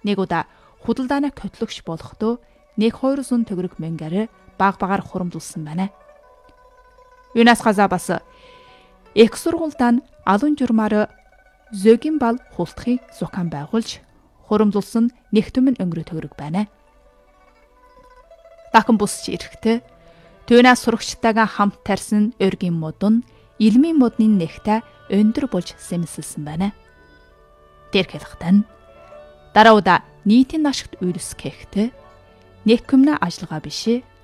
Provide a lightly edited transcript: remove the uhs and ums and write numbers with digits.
Нэг удаа худалдааны котлогч болохдоо 200 төгрөг мөнгөөр баг-багаар хуримдулсан байна. Юунаас газаа бас их сургуультай алун журмаар зөгийн бал хултхыг зукан байгуулж хуримдулсан нэг түмэн өнгөрөө төгрөг байна. Дахин бусч ирэхдээ түүнээс сурагчтайгаа хамт тарьсан өргийн модон илмийн модны нэгтэй өндөр болж сэмсэлсэн байна. Тэр хэлэхдээ дараа удаа нийтийн ашигт үйлс гэхдээ нэг хүмнэ ажиллагаа бишээ